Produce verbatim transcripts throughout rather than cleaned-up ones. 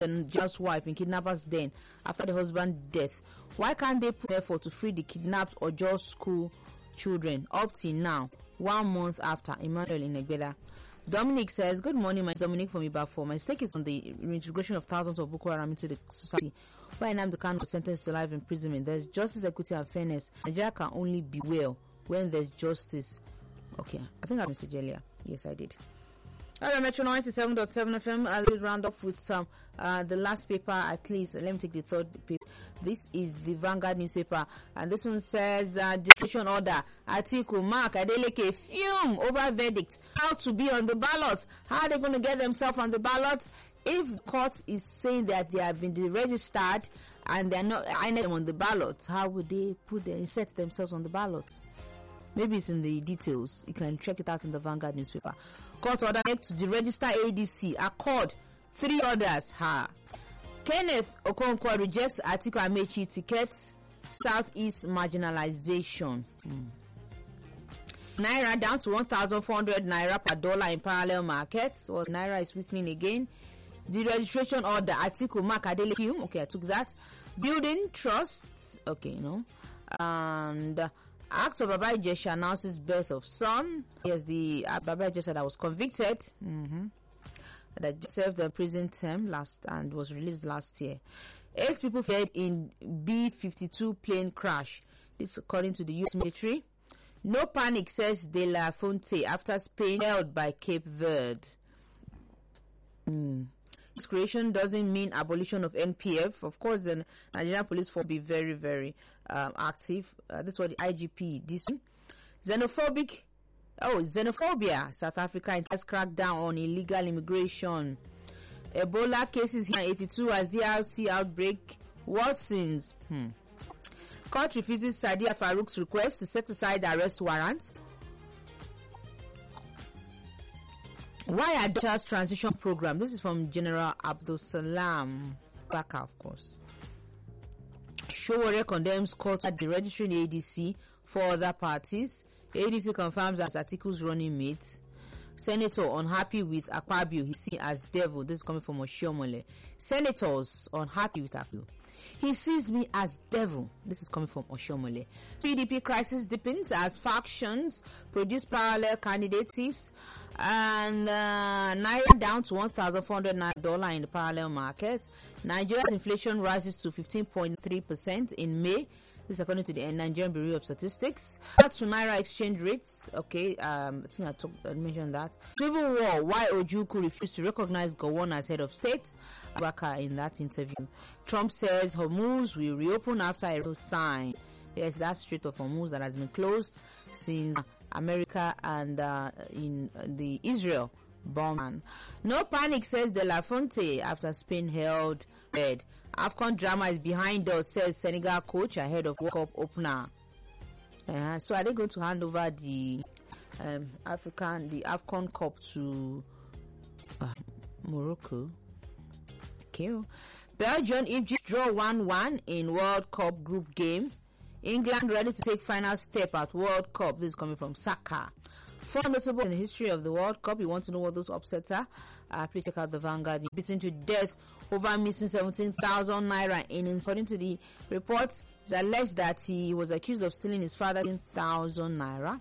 and just wife in kidnapper's den after the husband's death. Why can't they put effort to free the kidnapped or just school children up till now, one month after? Emmanuel Inegbeda. Dominic says, good morning, my Dominic from Ibafo. My stake is on the reintegration of thousands of Boko Haram into the society. Why Nnamdi Kanu was sentenced to life imprisonment? There's justice, equity, and fairness. Nigeria can only be well when there's justice. Okay, I think I messaged earlier. Yes, I did. All right, Metro ninety-seven point seven F M. I'll round up with some uh, the last paper at least. Let me take the third paper. This is the Vanguard newspaper, and this one says uh, decision order. Atiku, Mark Adeleke fume over verdict. How to be on the ballot? How are they going to get themselves on the ballot? If court is saying that they have been registered and they're not on the ballot, how would they put their insert themselves on the ballot? Maybe it's in the details. You can check it out in the Vanguard newspaper. Court order to the register A D C. Accord three orders. Ha. Kenneth Okonkwo rejects Atiku Amechi tickets. Southeast marginalization. Hmm. Naira down to one thousand four hundred naira per dollar in parallel markets. Well, Naira is weakening again. The registration order. Atiku Mark Adeleke. Okay, I took that. Building trusts. Okay, no. And uh, Act of Baba Ijesha announces birth of son. Yes, the uh, Baba Ijesha that was convicted, mm-hmm, that served a prison term last and was released last year. Eight people fled in B fifty-two plane crash. This according to the U S military. No panic, says De La Fonte after Spain held by Cape Verde. Mm. This creation doesn't mean abolition of N P F. Of course, the Nigerian police force will be very, very um, active. Uh, that's what the I G P this one. Xenophobic, oh, xenophobia. South Africa has cracked down on illegal immigration. Ebola cases here eighty-two as D R C outbreak worsens. Hmm. Court refuses Sadiya Farouk's request to set aside the arrest warrant. Why Adopters Transition Program? This is from General Abdul Salam Baka, of course. Showore condemns court at the registering A D C for other parties. A D C confirms that Atiku's running mate. Senator unhappy with Akpabio, he seen as devil. This is coming from Oshiomole. Senators unhappy with Akpabio. He sees me as devil. This is coming from Oshiomole. P D P crisis deepens as factions produce parallel candidates, and uh, Naira down to one thousand four hundred dollars in the parallel market. Nigeria's inflation rises to fifteen point three percent in May. This is according to the Nigerian Bureau of Statistics. Back to Naira exchange rates. Okay, um, I think I, talk, I mentioned that. Civil war. Why Ojukwu refused to recognize Gowon as head of state. Abaka in that interview. Trump says Hormuz will reopen after a sign. Yes, that Strait of Hormuz that has been closed since America and uh, in uh, the Israel bomb. No panic, says De La Fonte after Spain held red. AFCON drama is behind us, says Senegal coach ahead of World Cup opener. Uh, so are they going to hand over the um, African, the AFCON Cup to uh, Morocco? Okay. Belgium, Egypt draw one one in World Cup group game. England ready to take final step at World Cup. This is coming from Saka. Four notable in the history of the World Cup. You want to know what those upsets are? Uh, please check out the Vanguard. Beaten to death over missing seventeen thousand naira. In according to the reports, it's alleged that he was accused of stealing his father's ten thousand naira,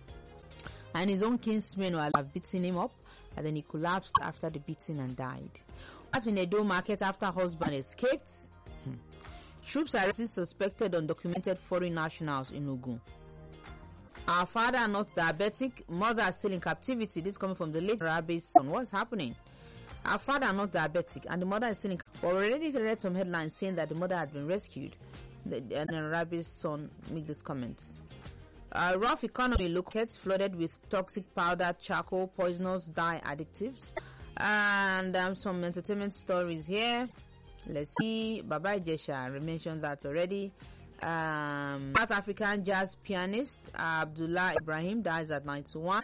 and his own kinsmen will have beaten him up, and then he collapsed after the beating and died. What in Edo market after husband escaped? Hmm. Troops arrested suspected undocumented foreign nationals in Ogun. Our father not diabetic, mother still in captivity. This is coming from the late Rabi's son. What's happening? Our father not diabetic and the mother is still in captivity. We already read some headlines saying that the mother had been rescued. And then Rabi's son make this comment. Uh, rough economy locates flooded with toxic powder, charcoal, poisonous dye additives. And um, some entertainment stories here. Let's see. Baba Ijesha, I mentioned that already. Um, South African jazz pianist Abdullah Ibrahim dies at ninety-one.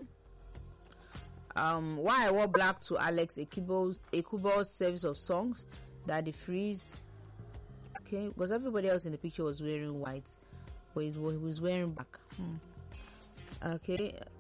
Um, why I wore black to Alex Ekubo's, Ekubo's service of songs. Daddy Freeze. Okay, because everybody else in the picture was wearing white, but he was wearing black. Hmm. Okay,